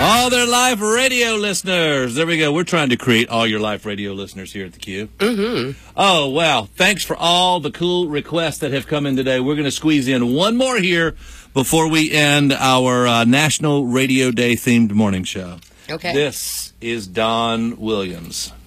All their live radio listeners. There we go. We're trying to create all your live radio listeners here at the Q. Oh, wow. Thanks for all the cool requests that have come in today. We're going to squeeze in one more here before we end our National Radio Day themed morning show. Okay. This is Don Williams.